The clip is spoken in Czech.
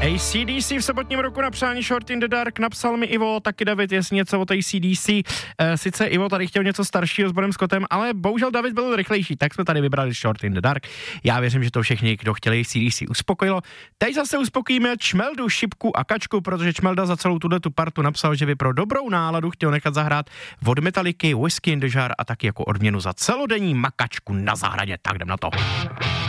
AC/DC v sobotním roku na přání Short in the Dark napsal mi Ivo, taky David, jestli něco od AC/DC. Sice Ivo tady chtěl něco staršího s Bonem Scottem, ale bohužel David byl rychlejší, tak jsme tady vybrali Short in the Dark. Já věřím, že to všichni, kdo chtěli AC/DC, uspokojilo. Teď zase uspokojíme Čmeldu, Šipku a Kačku, protože Čmelda za celou tu partu napsal, že by pro dobrou náladu chtěl nechat zahrát od Metallicy Whiskey in the Jar a taky jako odměnu za celodenní makačku na zahradě. Tak jdem na to.